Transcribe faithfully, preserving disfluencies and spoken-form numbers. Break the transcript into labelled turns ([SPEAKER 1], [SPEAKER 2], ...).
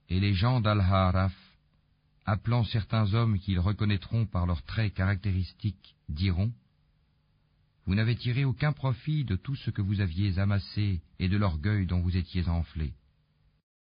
[SPEAKER 1] Et les gens d'Al-Ha'araf, appelant certains hommes qu'ils reconnaîtront par leurs traits caractéristiques, diront: Vous n'avez tiré aucun profit de tout ce que vous aviez amassé et de l'orgueil dont vous étiez enflés.